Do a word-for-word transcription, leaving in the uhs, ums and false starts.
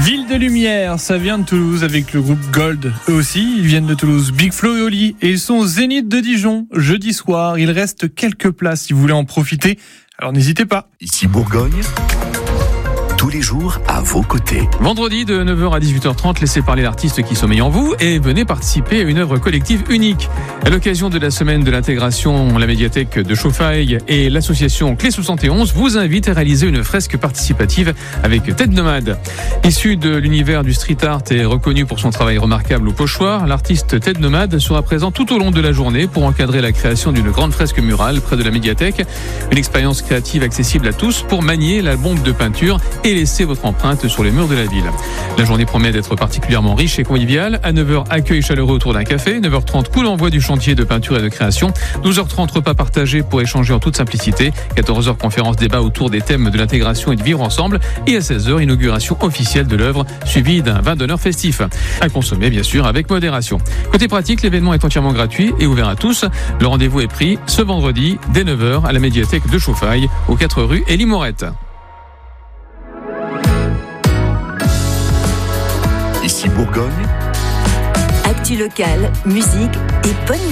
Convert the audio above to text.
Ville de Lumière, ça vient de Toulouse avec le groupe Gold. Eux aussi, ils viennent de Toulouse. Big Flo et Oli, et ils sont au Zénith de Dijon. Jeudi soir, il reste quelques places si vous voulez en profiter. Alors n'hésitez pas. Ici Bourgogne, tous les jours à vos côtés. Vendredi de neuf heures à dix-huit heures trente, laissez parler l'artiste qui sommeille en vous et venez participer à une œuvre collective unique. À l'occasion de la semaine de l'intégration, la médiathèque de Chauffaille et l'association Clé soixante et onze vous invitent à réaliser une fresque participative avec Tête Nomade. Issu de l'univers du street art et reconnu pour son travail remarquable au pochoir, l'artiste Tête Nomade sera présent tout au long de la journée pour encadrer la création d'une grande fresque murale près de la médiathèque. Une expérience créative accessible à tous pour manier la bombe de peinture et laisser votre empreinte sur les murs de la ville. La journée promet d'être particulièrement riche et conviviale. À neuf heures, accueil chaleureux autour d'un café. neuf heures trente, coup d'envoi du chantier de peinture et de création. douze heures trente, repas partagés pour échanger en toute simplicité. quatorze heures, conférence débat autour des thèmes de l'intégration et de vivre ensemble. Et à seize heures, inauguration officielle de l'œuvre, suivie d'un vin d'honneur festif. À consommer, bien sûr, avec modération. Côté pratique, l'événement est entièrement gratuit et ouvert à tous. Le rendez-vous est pris ce vendredi, dès neuf heures, à la médiathèque de Chauffaille, aux quatre rue Élie Morette. Ici Bourgogne, Actu locale, musique et bonne